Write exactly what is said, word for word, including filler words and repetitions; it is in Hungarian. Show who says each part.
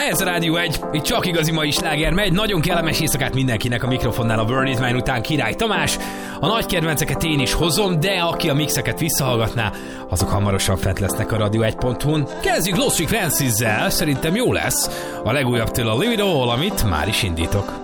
Speaker 1: Ez a Rádió egy, itt csak igazi mai sláger megy. Nagyon kellemes éjszakát mindenkinek a mikrofonnál, a Burn It Mine után Király Tamás. A nagy kedvenceket én is hozom, de aki a mixeket visszahallgatná, azok hamarosan fent lesznek a radio egy pont hu-n. Kezdjük Lost Frequencies-zel, szerintem jó lesz. A legújabb től a Live It All, amit már is indítok.